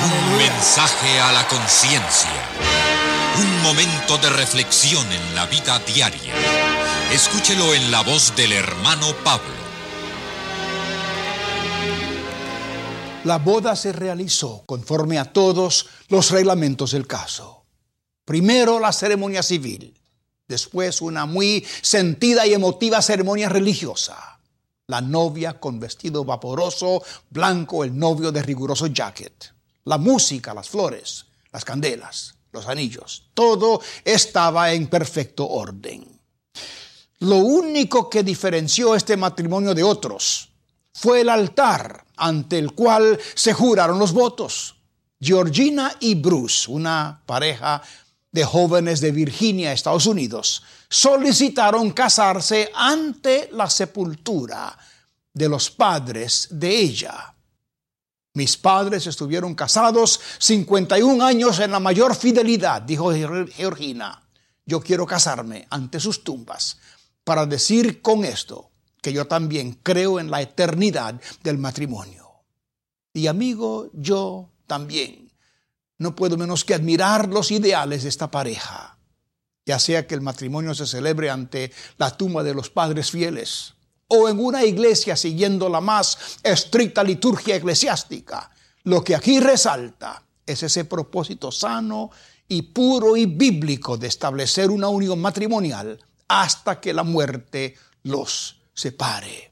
Un mensaje a la conciencia. Un momento de reflexión en la vida diaria. Escúchelo en la voz del hermano Pablo. La boda se realizó conforme a todos los reglamentos del caso. Primero la ceremonia civil, después una muy sentida y emotiva ceremonia religiosa. La novia con vestido vaporoso, blanco, el novio de riguroso jacket. La música, las flores, las candelas, los anillos, todo estaba en perfecto orden. Lo único que diferenció este matrimonio de otros fue el altar ante el cual se juraron los votos. Georgina y Bruce, una pareja de jóvenes de Virginia, Estados Unidos, solicitaron casarse ante la sepultura de los padres de ella. Mis padres estuvieron casados 51 años en la mayor fidelidad, dijo Georgina. Yo quiero casarme ante sus tumbas para decir con esto que yo también creo en la eternidad del matrimonio. Y amigo, yo también no puedo menos que admirar los ideales de esta pareja, ya sea que el matrimonio se celebre ante la tumba de los padres fieles o en una iglesia siguiendo la más estricta liturgia eclesiástica. Lo que aquí resalta es ese propósito sano y puro y bíblico de establecer una unión matrimonial hasta que la muerte los separe.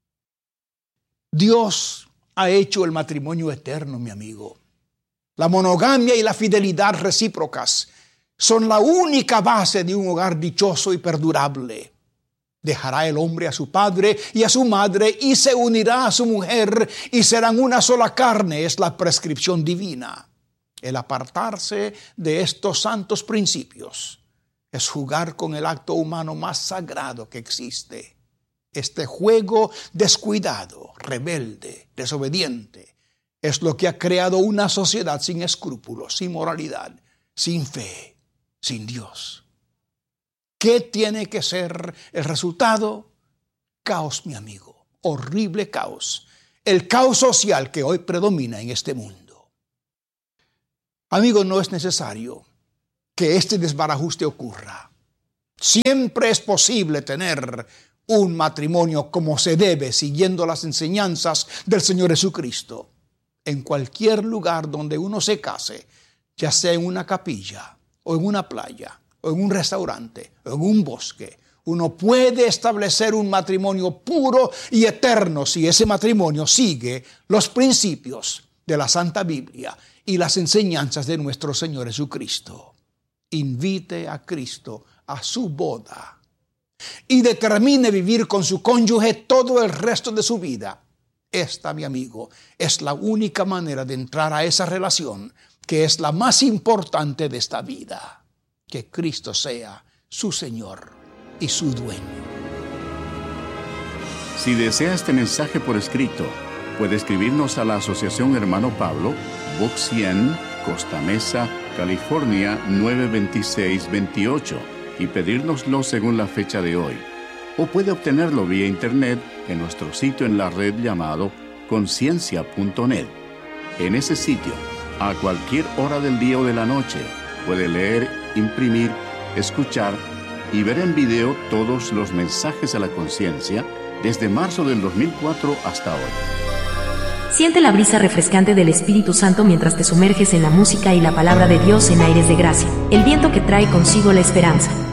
Dios ha hecho el matrimonio eterno, mi amigo. La monogamia y la fidelidad recíprocas son la única base de un hogar dichoso y perdurable. Dejará el hombre a su padre y a su madre y se unirá a su mujer y serán una sola carne, es la prescripción divina. El apartarse de estos santos principios es jugar con el acto humano más sagrado que existe. Este juego descuidado, rebelde, desobediente, es lo que ha creado una sociedad sin escrúpulos, sin moralidad, sin fe, sin Dios. ¿Qué tiene que ser el resultado? Caos, mi amigo, horrible caos. El caos social que hoy predomina en este mundo. Amigo, no es necesario que este desbarajuste ocurra. Siempre es posible tener un matrimonio como se debe, siguiendo las enseñanzas del Señor Jesucristo. En cualquier lugar donde uno se case, ya sea en una capilla, o en una playa, o en un restaurante, o en un bosque, uno puede establecer un matrimonio puro y eterno si ese matrimonio sigue los principios de la Santa Biblia y las enseñanzas de nuestro Señor Jesucristo. Invite a Cristo a su boda y determine vivir con su cónyuge todo el resto de su vida. Esta, mi amigo, es la única manera de entrar a esa relación que es la más importante de esta vida. Que Cristo sea su Señor y su dueño. Si desea este mensaje por escrito, puede escribirnos a la Asociación Hermano Pablo, Box 100, Costa Mesa, California 92628 y pedírnoslo según la fecha de hoy. O puede obtenerlo vía internet en nuestro sitio en la red llamado conciencia.net. En ese sitio, a cualquier hora del día o de la noche, puede leer, imprimir, escuchar y ver en video todos los mensajes a la conciencia desde marzo del 2004 hasta hoy. Siente la brisa refrescante del Espíritu Santo mientras te sumerges en la música y la palabra de Dios en aires de gracia, el viento que trae consigo la esperanza.